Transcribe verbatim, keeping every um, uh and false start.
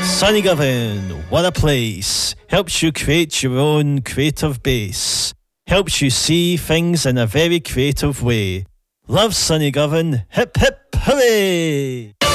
Sunnygovern, what a place. Helps you create your own creative base. Helps you see things in a very creative way. Love Sunnygovern, hip hip hooray!